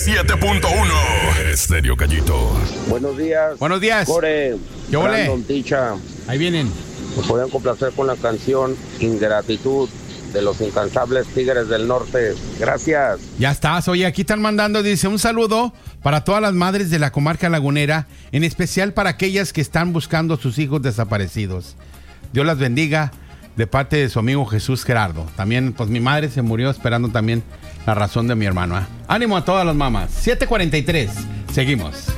97.1 Estéreo Gallito. Buenos días. Buenos días. Core, ¿Qué ole? Brandon, Ticha. Ahí vienen. Me pueden complacer con la canción Ingratitud de los incansables Tigres del Norte. Gracias. Ya estás. Oye, aquí están mandando, dice, un saludo para todas las madres de la comarca lagunera, en especial para aquellas que están buscando a sus hijos desaparecidos. Dios las bendiga, de parte de su amigo Jesús Gerardo. También, pues mi madre se murió esperando también la razón de mi hermano. Ánimo a todas las mamás. 7:43. Seguimos.